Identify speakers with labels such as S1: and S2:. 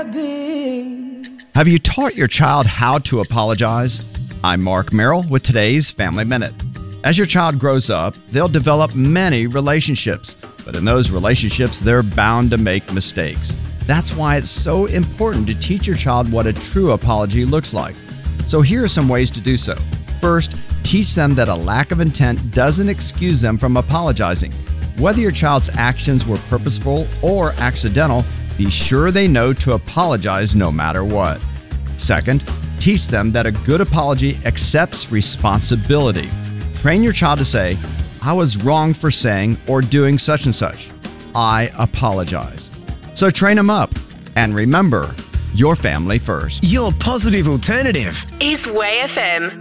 S1: Have you taught your child how to apologize? I'm Mark Merrill with today's Family Minute. As your child grows up, they'll develop many relationships, but in those relationships, they're bound to make mistakes. That's why it's so important to teach your child what a true apology looks like. So here are some ways to do so. First, teach them that a lack of intent doesn't excuse them from apologizing. Whether your child's actions were purposeful or accidental, be sure they know to apologize no matter what. Second, teach them that a good apology accepts responsibility. Train your child to say, "I was wrong for saying or doing such and such. I apologize." So train them up. And remember, your family first.
S2: Your positive alternative
S3: is Way FM.